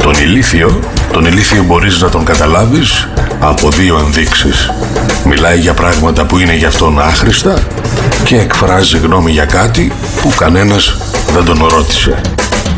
Τον ηλίθιο μπορείς να τον καταλάβεις από δύο ενδείξεις. Μιλάει για πράγματα που είναι για αυτόν άχρηστα και εκφράζει γνώμη για κάτι που κανένας δεν τον ρώτησε.